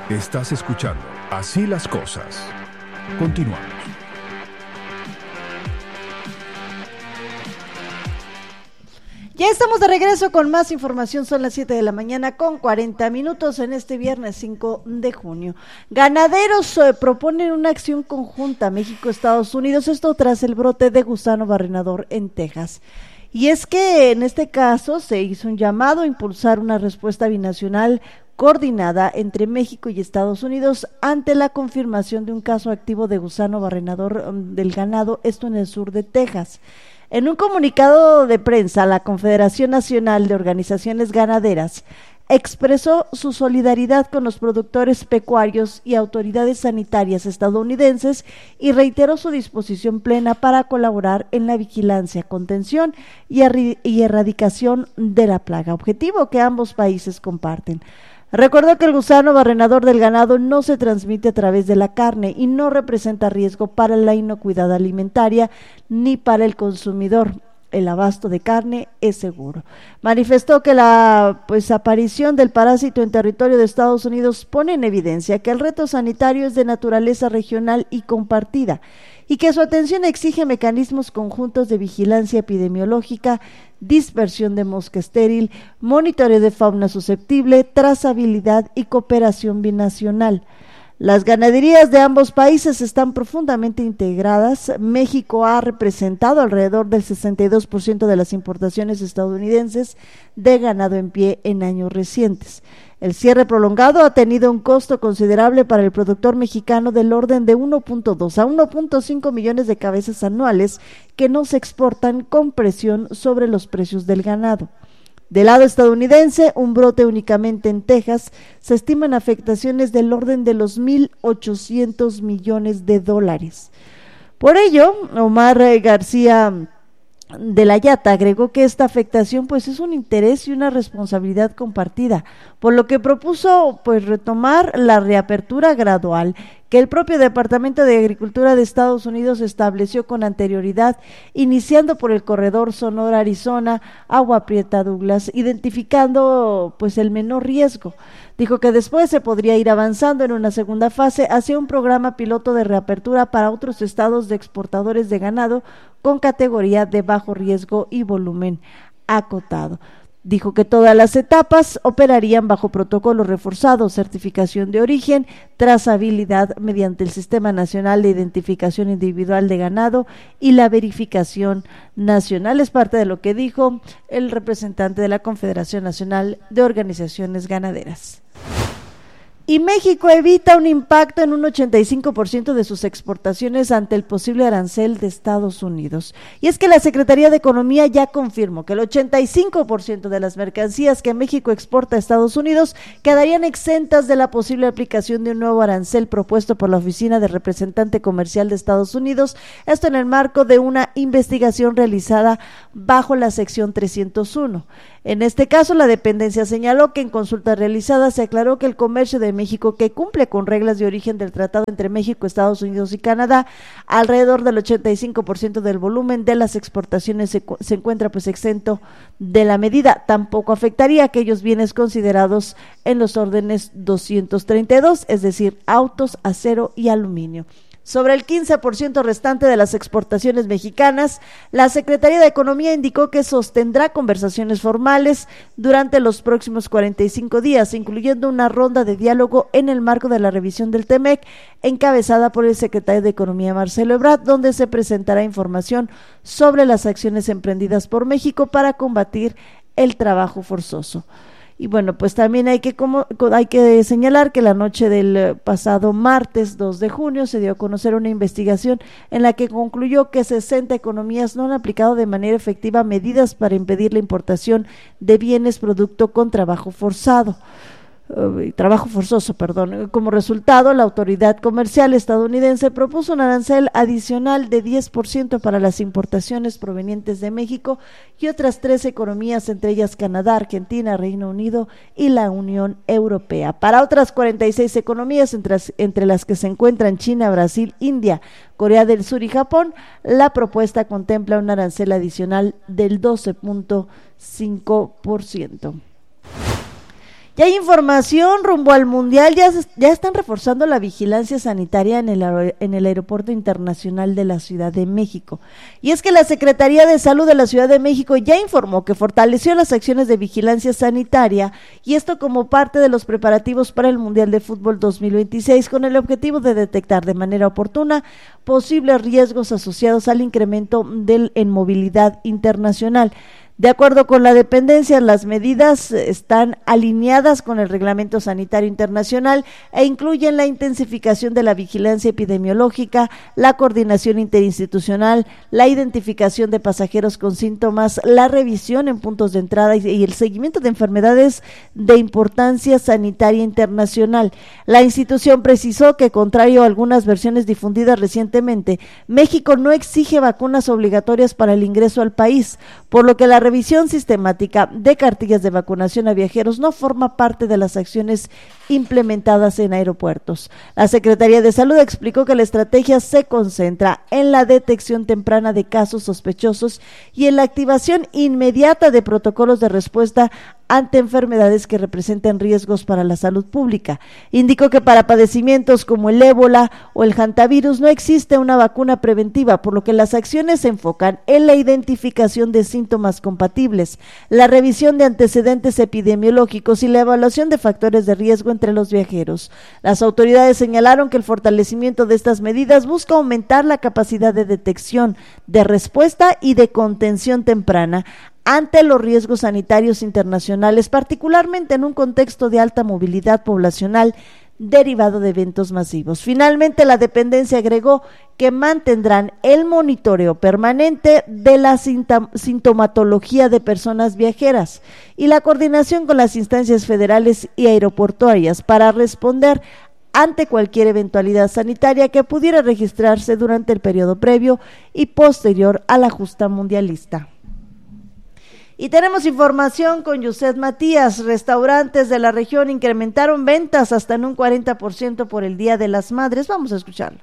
Estás escuchando Así las Cosas. Continuamos. Ya estamos de regreso con más información, son las 7 de la mañana con 40 minutos en este viernes 5 de junio. Ganaderos proponen una acción conjunta México-Estados Unidos, esto tras el brote de gusano barrenador en Texas. Y es que en este caso se hizo un llamado a impulsar una respuesta binacional coordinada entre México y Estados Unidos ante la confirmación de un caso activo de gusano barrenador del ganado, esto en el sur de Texas. En un comunicado de prensa, la Confederación Nacional de Organizaciones Ganaderas expresó su solidaridad con los productores pecuarios y autoridades sanitarias estadounidenses y reiteró su disposición plena para colaborar en la vigilancia, contención y erradicación de la plaga, objetivo que ambos países comparten. Recordó que el gusano barrenador del ganado no se transmite a través de la carne y no representa riesgo para la inocuidad alimentaria ni para el consumidor. El abasto de carne es seguro. Manifestó que la aparición del parásito en territorio de Estados Unidos pone en evidencia que el reto sanitario es de naturaleza regional y compartida y que su atención exige mecanismos conjuntos de vigilancia epidemiológica, dispersión de mosca estéril, monitoreo de fauna susceptible, trazabilidad y cooperación binacional. Las ganaderías de ambos países están profundamente integradas. México ha representado alrededor del 62% de las importaciones estadounidenses de ganado en pie en años recientes. El cierre prolongado ha tenido un costo considerable para el productor mexicano del orden de 1.2 a 1.5 millones de cabezas anuales que no se exportan, con presión sobre los precios del ganado. Del lado estadounidense, un brote únicamente en Texas, se estiman afectaciones del orden de los 1.800 millones de dólares. Por ello, Omar García de la Yata agregó que esta afectación es un interés y una responsabilidad compartida, por lo que propuso retomar la reapertura gradual que el propio Departamento de Agricultura de Estados Unidos estableció con anterioridad, iniciando por el corredor Sonora-Arizona, Agua Prieta-Douglas, identificando el menor riesgo. Dijo que después se podría ir avanzando en una segunda fase hacia un programa piloto de reapertura para otros estados de exportadores de ganado con categoría de bajo riesgo y volumen acotado. Dijo que todas las etapas operarían bajo protocolos reforzados, certificación de origen, trazabilidad mediante el Sistema Nacional de Identificación Individual de Ganado y la verificación nacional. Es parte de lo que dijo el representante de la Confederación Nacional de Organizaciones Ganaderas. Y México evita un impacto en un 85% de sus exportaciones ante el posible arancel de Estados Unidos. Y es que la Secretaría de Economía ya confirmó que el 85% de las mercancías que México exporta a Estados Unidos quedarían exentas de la posible aplicación de un nuevo arancel propuesto por la Oficina de Representante Comercial de Estados Unidos, esto en el marco de una investigación realizada bajo la sección 301. En este caso, la dependencia señaló que en consultas realizadas se aclaró que el comercio de México, que cumple con reglas de origen del tratado entre México, Estados Unidos y Canadá, alrededor del 85% del volumen de las exportaciones se encuentra exento de la medida. Tampoco afectaría a aquellos bienes considerados en los órdenes 232, es decir, autos, acero y aluminio. Sobre el 15% restante de las exportaciones mexicanas, la Secretaría de Economía indicó que sostendrá conversaciones formales durante los próximos 45 días, incluyendo una ronda de diálogo en el marco de la revisión del TEMEC, encabezada por el secretario de Economía Marcelo Ebrard, donde se presentará información sobre las acciones emprendidas por México para combatir el trabajo forzoso. Y también hay que señalar que la noche del pasado martes 2 de junio se dio a conocer una investigación en la que concluyó que 60 economías no han aplicado de manera efectiva medidas para impedir la importación de bienes producto con trabajo forzoso. Como resultado, la autoridad comercial estadounidense propuso un arancel adicional de 10% para las importaciones provenientes de México y otras 3 economías, entre ellas Canadá, Argentina, Reino Unido y la Unión Europea. Para otras 46 economías, entre las que se encuentran China, Brasil, India, Corea del Sur y Japón, la propuesta contempla un arancel adicional del 12.5%. Ya hay información rumbo al Mundial, ya están reforzando la vigilancia sanitaria en el Aeropuerto Internacional de la Ciudad de México. Y es que la Secretaría de Salud de la Ciudad de México ya informó que fortaleció las acciones de vigilancia sanitaria, y esto como parte de los preparativos para el Mundial de Fútbol 2026, con el objetivo de detectar de manera oportuna posibles riesgos asociados al incremento en movilidad internacional. De acuerdo con la dependencia, las medidas están alineadas con el Reglamento Sanitario Internacional e incluyen la intensificación de la vigilancia epidemiológica, la coordinación interinstitucional, la identificación de pasajeros con síntomas, la revisión en puntos de entrada y el seguimiento de enfermedades de importancia sanitaria internacional. La institución precisó que, contrario a algunas versiones difundidas recientemente, México no exige vacunas obligatorias para el ingreso al país, por lo que la revisión sistemática de cartillas de vacunación a viajeros no forma parte de las acciones implementadas en aeropuertos. La Secretaría de Salud explicó que la estrategia se concentra en la detección temprana de casos sospechosos y en la activación inmediata de protocolos de respuesta ante enfermedades que representen riesgos para la salud pública. Indicó que para padecimientos como el ébola o el hantavirus no existe una vacuna preventiva, por lo que las acciones se enfocan en la identificación de síntomas compatibles, la revisión de antecedentes epidemiológicos y la evaluación de factores de riesgo entre los viajeros. Las autoridades señalaron que el fortalecimiento de estas medidas busca aumentar la capacidad de detección, de respuesta y de contención temprana ante los riesgos sanitarios internacionales, particularmente en un contexto de alta movilidad poblacional derivado de eventos masivos. Finalmente, la dependencia agregó que mantendrán el monitoreo permanente de la sintomatología de personas viajeras y la coordinación con las instancias federales y aeroportuarias para responder ante cualquier eventualidad sanitaria que pudiera registrarse durante el periodo previo y posterior a la justa mundialista. Y tenemos información con Yuset Matías. Restaurantes de la región incrementaron ventas hasta en un 40% por el Día de las Madres. Vamos a escucharlo.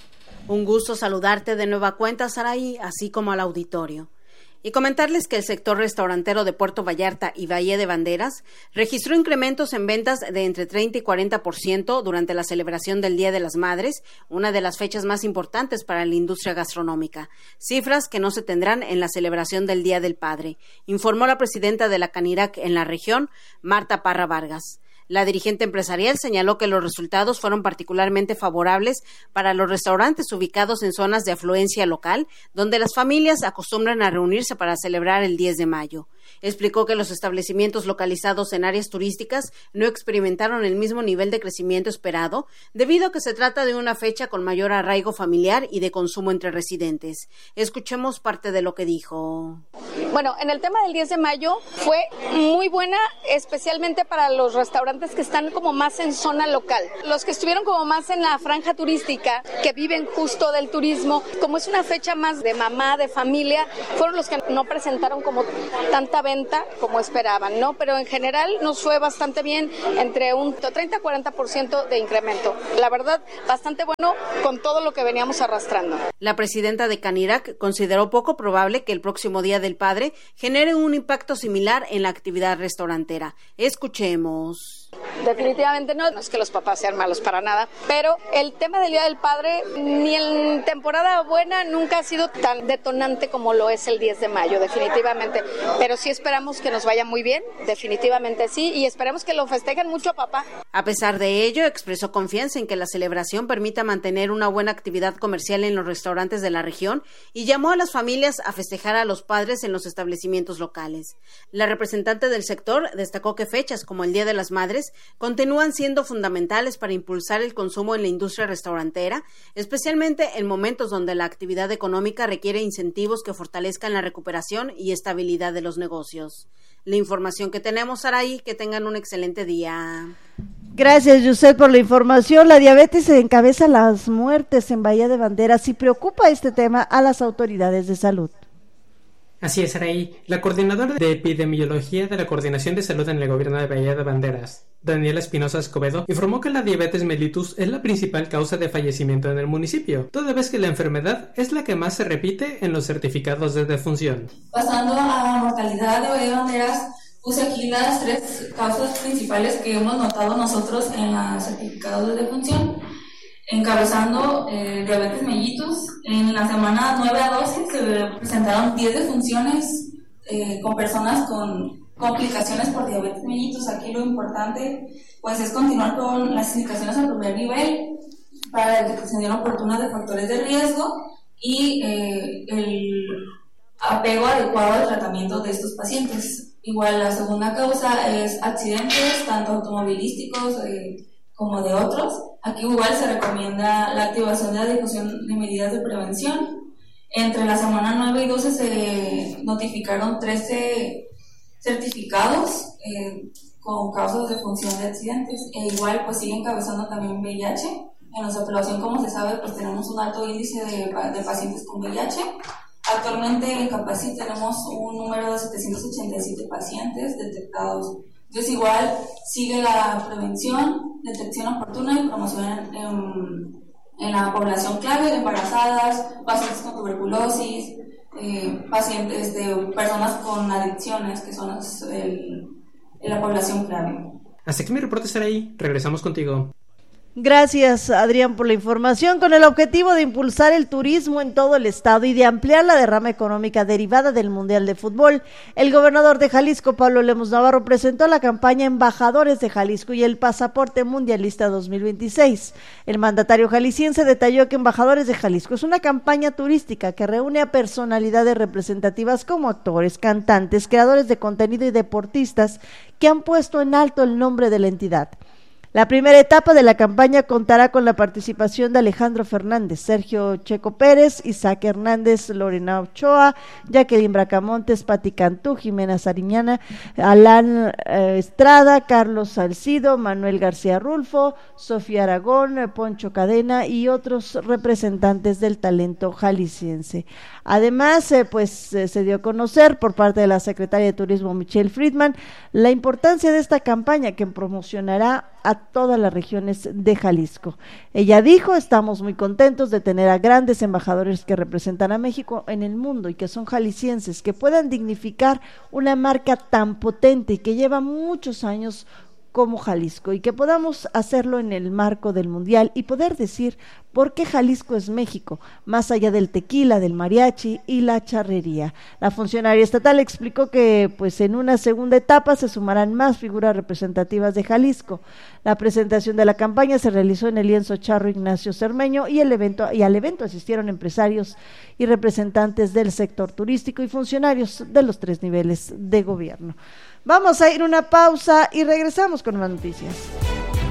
Un gusto saludarte de nueva cuenta, Saraí, así como al auditorio. Y comentarles que el sector restaurantero de Puerto Vallarta y Bahía de Banderas registró incrementos en ventas de entre 30 y 40% durante la celebración del Día de las Madres, una de las fechas más importantes para la industria gastronómica, cifras que no se tendrán en la celebración del Día del Padre, informó la presidenta de la Canirac en la región, Marta Parra Vargas. La dirigente empresarial señaló que los resultados fueron particularmente favorables para los restaurantes ubicados en zonas de afluencia local, donde las familias acostumbran a reunirse para celebrar el 10 de mayo. Explicó que los establecimientos localizados en áreas turísticas no experimentaron el mismo nivel de crecimiento esperado, debido a que se trata de una fecha con mayor arraigo familiar y de consumo entre residentes. Escuchemos parte de lo que dijo. Bueno, en el tema del 10 de mayo fue muy buena, especialmente para los restaurantes que están como más en zona local. Los que estuvieron como más en la franja turística, que viven justo del turismo, como es una fecha más de mamá, de familia, fueron los que no presentaron como tanta venta como esperaban, ¿no? Pero en general nos fue bastante bien, entre un 30-40% de incremento. La verdad, bastante bueno con todo lo que veníamos arrastrando. La presidenta de Canirac consideró poco probable que el próximo Día del Padre genere un impacto similar en la actividad restaurantera. Escuchemos. Definitivamente no es que los papás sean malos para nada, pero el tema del Día del Padre, ni en temporada buena, nunca ha sido tan detonante como lo es el 10 de mayo, definitivamente. Pero sí esperamos que nos vaya muy bien, definitivamente sí, y esperemos que lo festejen mucho a papá. A pesar de ello, expresó confianza en que la celebración permita mantener una buena actividad comercial en los restaurantes de la región y llamó a las familias a festejar a los padres en los establecimientos locales. La representante del sector destacó que fechas como el Día de las Madres continúan siendo fundamentales para impulsar el consumo en la industria restaurantera, especialmente en momentos donde la actividad económica requiere incentivos que fortalezcan la recuperación y estabilidad de los negocios. La información que tenemos, Saraí, que tengan un excelente día. Gracias, Yuset, por la información. La diabetes encabeza las muertes en Bahía de Banderas y preocupa este tema a las autoridades de salud. Así es, Saraí. La coordinadora de epidemiología de la Coordinación de Salud en el Gobierno de Bahía de Banderas, Daniela Espinosa Escobedo, informó que la diabetes mellitus es la principal causa de fallecimiento en el municipio, toda vez que la enfermedad es la que más se repite en los certificados de defunción. Pasando a la mortalidad de Bahía de Banderas, Puse aquí las 3 causas principales que hemos notado nosotros en los certificados de defunción. Encabezando diabetes mellitus, en la semana 9 a 12 se presentaron 10 defunciones con personas con complicaciones por diabetes mellitus. Aquí lo importante pues es continuar con las indicaciones al primer nivel para la detección oportuna de factores de riesgo y el apego adecuado al tratamiento de estos pacientes. Igual la segunda causa es accidentes, tanto automovilísticos como de otros. Aquí igual se recomienda la activación de la difusión de medidas de prevención. Entre la semana 9 y 12 se notificaron 13 certificados con causas de función de accidentes, e igual pues sigue encabezando también VIH. En nuestra población, como se sabe, pues tenemos un alto índice de pacientes con VIH. Actualmente en Capacit tenemos un número de 787 pacientes detectados. Entonces igual sigue la prevención, detección oportuna y promoción en la población clave, embarazadas, pacientes con tuberculosis, pacientes de personas con adicciones, que son la población clave. Hasta aquí mi reporte, Saraí. Regresamos contigo. Gracias, Adrián, por la información. Con el objetivo de impulsar el turismo en todo el estado y de ampliar la derrama económica derivada del Mundial de Fútbol, el gobernador de Jalisco, Pablo Lemus Navarro, presentó la campaña Embajadores de Jalisco y el Pasaporte Mundialista 2026. El mandatario jalisciense detalló que Embajadores de Jalisco es una campaña turística que reúne a personalidades representativas como actores, cantantes, creadores de contenido y deportistas que han puesto en alto el nombre de la entidad. La primera etapa de la campaña contará con la participación de Alejandro Fernández, Sergio Checo Pérez, Isaac Hernández, Lorena Ochoa, Jacqueline Bracamontes, Pati Cantú, Jimena Sariñana, Alan Estrada, Carlos Salcido, Manuel García Rulfo, Sofía Aragón, Poncho Cadena y otros representantes del talento jalisciense. Además, se dio a conocer por parte de la secretaria de Turismo, Michelle Friedman, la importancia de esta campaña que promocionará a todas las regiones de Jalisco. Ella dijo: estamos muy contentos de tener a grandes embajadores que representan a México en el mundo y que son jaliscienses, que puedan dignificar una marca tan potente y que lleva muchos años como Jalisco, y que podamos hacerlo en el marco del Mundial y poder decir por qué Jalisco es México, más allá del tequila, del mariachi y la charrería. La funcionaria estatal explicó que en una segunda etapa se sumarán más figuras representativas de Jalisco. La presentación de la campaña se realizó en el lienzo Charro Ignacio Cermeño y al evento asistieron empresarios y representantes del sector turístico y funcionarios de los 3 niveles de gobierno. Vamos a ir a una pausa y regresamos con más noticias.